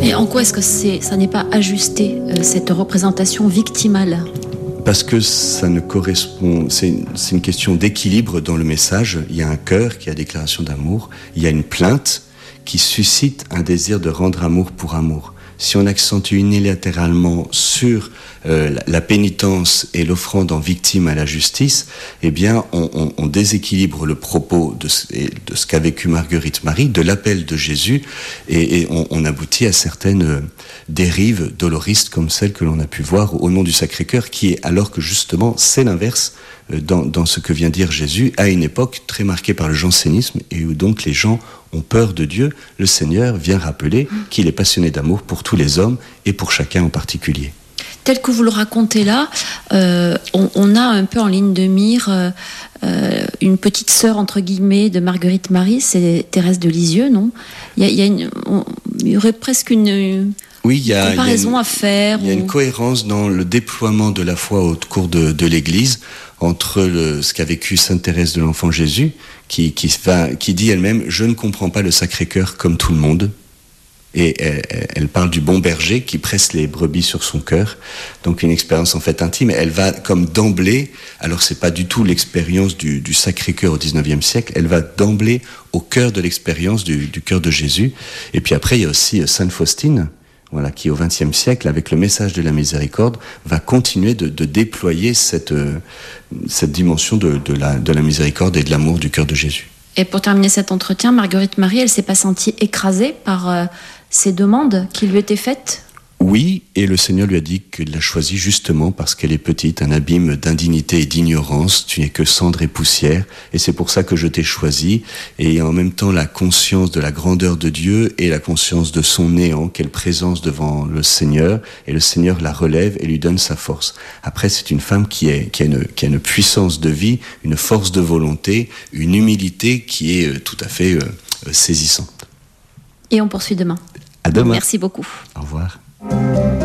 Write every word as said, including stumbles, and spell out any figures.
Et en quoi est-ce que c'est, ça n'est pas ajusté, euh, cette représentation victimale ? Parce que ça ne correspond, c'est, c'est une question d'équilibre dans le message. Il y a un cœur qui a déclaration d'amour, il y a une plainte qui suscite un désir de rendre amour pour amour. Si on accentue unilatéralement sur euh, la, la pénitence et l'offrande en victime à la justice, eh bien, on, on, on déséquilibre le propos de ce, de ce qu'a vécu Marguerite Marie, de l'appel de Jésus, et, et on, on aboutit à certaines euh, dérives doloristes comme celles que l'on a pu voir au nom du Sacré-Cœur, qui est, alors que justement, c'est l'inverse euh, dans, dans ce que vient dire Jésus, à une époque très marquée par le jansénisme, et où donc les gens ont peur de Dieu. Le Seigneur vient rappeler qu'il est passionné d'amour pour tous les hommes et pour chacun en particulier. Tel que vous le racontez là, euh, on, on a un peu en ligne de mire euh, euh, une petite sœur, entre guillemets, de Marguerite Marie, c'est Thérèse de Lisieux, non ? Il y, a, il y, a une, on, il y aurait presque une, une oui, il y a, comparaison il y a une, à faire. Il y a ou... une cohérence dans le déploiement de la foi au cours de, de l'Église entre le, ce qu'a vécu Sainte Thérèse de l'Enfant Jésus, qui, qui, va, qui dit elle-même « Je ne comprends pas le Sacré-Cœur comme tout le monde ». Et elle, elle parle du bon berger qui presse les brebis sur son cœur. Donc une expérience en fait intime. Elle va comme d'emblée, alors c'est pas du tout l'expérience du, du Sacré-Cœur au dix-neuvième siècle, elle va d'emblée au cœur de l'expérience du, du cœur de Jésus. Et puis après il y a aussi Sainte Faustine, voilà, qui au vingtième siècle, avec le message de la miséricorde, va continuer de, de déployer cette, euh, cette dimension de, de, la, de la miséricorde et de l'amour du cœur de Jésus. Et pour terminer cet entretien, Marguerite Marie, elle ne s'est pas sentie écrasée par euh, ces demandes qui lui étaient faites ? Oui, et le Seigneur lui a dit qu'il l'a choisie justement parce qu'elle est petite, un abîme d'indignité et d'ignorance, tu n'es que cendre et poussière, et c'est pour ça que je t'ai choisie, et en même temps la conscience de la grandeur de Dieu et la conscience de son néant, quelle présence devant le Seigneur, et le Seigneur la relève et lui donne sa force. Après, c'est une femme qui, est, qui, a une, qui a une puissance de vie, une force de volonté, une humilité qui est tout à fait euh, saisissante. Et on poursuit demain. À demain. Merci beaucoup. Au revoir.